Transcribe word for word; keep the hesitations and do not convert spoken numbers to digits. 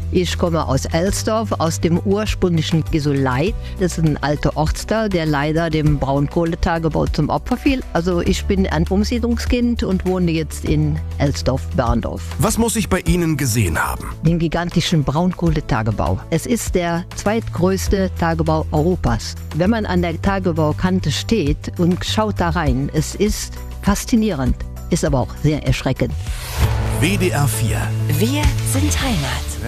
Ich komme aus Elsdorf, aus dem ursprünglichen Gesoleit. Das ist ein alter Ortsteil, der leider dem Braunkohletagebau zum Opfer fiel. Also ich bin ein Umsiedlungskind und wohne jetzt in Elsdorf-Berndorf. Was muss ich bei Ihnen gesehen haben? Den gigantischen Braunkohletagebau. Es ist der zweitgrößte Tagebau Europas. Wenn man an der Tagebaukante steht und schaut da rein, es ist faszinierend, ist aber auch sehr erschreckend. W D R vier. Wir sind Heimat.